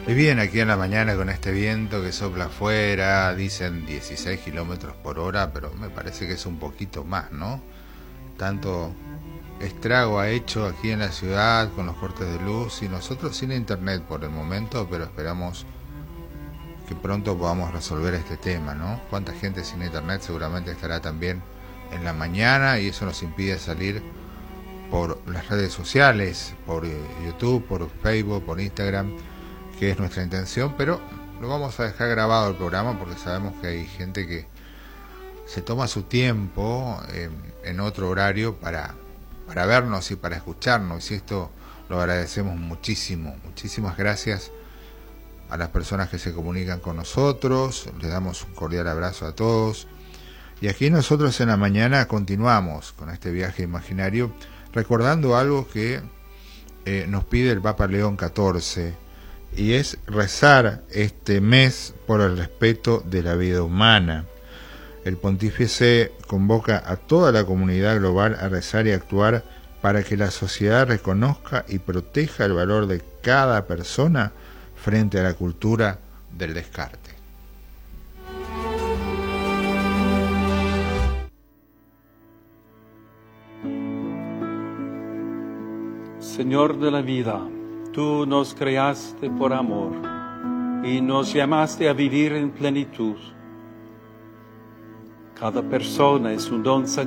Y bien, aquí en la mañana con este viento que sopla afuera, dicen 16 kilómetros por hora, pero me parece que es un poquito más, ¿no? Tanto estrago ha hecho aquí en la ciudad con los cortes de luz y nosotros sin internet por el momento, pero esperamos que pronto podamos resolver este tema, ¿no? Cuánta gente sin internet seguramente estará también en la mañana y eso nos impide salir por las redes sociales, por YouTube, por Facebook, por Instagram, que es nuestra intención, pero lo vamos a dejar grabado el programa porque sabemos que hay gente que se toma su tiempo en otro horario para vernos y para escucharnos, y esto lo agradecemos muchísimo. Muchísimas gracias a las personas que se comunican con nosotros, les damos un cordial abrazo a todos, y aquí nosotros en la mañana continuamos con este viaje imaginario, recordando algo que nos pide el Papa León XIV, y es rezar este mes por el respeto de la vida humana. El pontífice convoca a toda la comunidad global a rezar y actuar para que la sociedad reconozca y proteja el valor de cada persona frente a la cultura del descarte. Señor de la vida, tú nos creaste por amor y nos llamaste a vivir en plenitud. Cada persona es un don sagrado